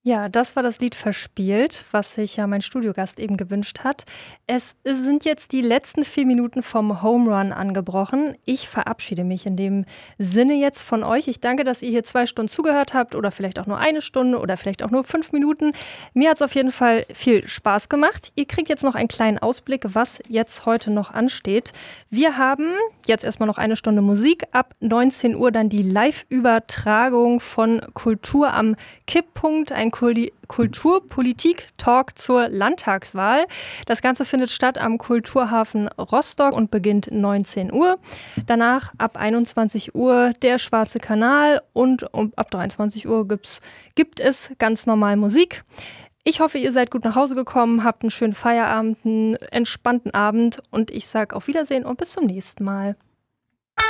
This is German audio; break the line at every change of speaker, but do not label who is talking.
Ja, das war das Lied „Verspielt“, was sich ja mein Studiogast eben gewünscht hat. Es sind jetzt die letzten 4 Minuten vom Home Run angebrochen. Ich verabschiede mich in dem Sinne jetzt von euch. Ich danke, dass ihr hier 2 Stunden zugehört habt oder vielleicht auch nur 1 Stunde oder vielleicht auch nur 5 Minuten. Mir hat's auf jeden Fall viel Spaß gemacht. Ihr kriegt jetzt noch einen kleinen Ausblick, was jetzt heute noch ansteht. Wir haben jetzt erstmal noch 1 Stunde Musik. Ab 19 Uhr dann die Live-Übertragung von Kultur am Kipppunkt, ein Kulturpolitik-Talk zur Landtagswahl. Das Ganze findet statt am Kulturhafen Rostock und beginnt 19 Uhr. Danach ab 21 Uhr der Schwarze Kanal und ab 23 Uhr gibt es ganz normal Musik. Ich hoffe, ihr seid gut nach Hause gekommen, habt einen schönen Feierabend, einen entspannten Abend und ich sage auf Wiedersehen und bis zum nächsten Mal.